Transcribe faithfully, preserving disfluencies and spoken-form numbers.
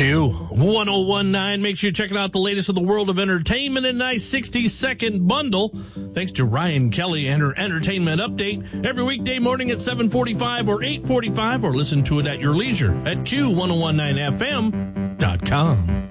Q one oh one nine. Make sure you're checking out the latest in the world of entertainment in a nice sixty second bundle. Thanks to Ryan Kelly and her entertainment update every weekday morning at seven forty-five or eight forty-five, or listen to it at your leisure at Q ten nineteen F M dot com.